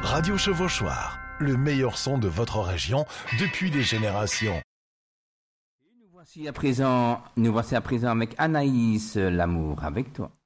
Radio Chevauchoir, le meilleur son de votre région depuis des générations. Nous voici à présent avec Anaïs, l'amour avec toi.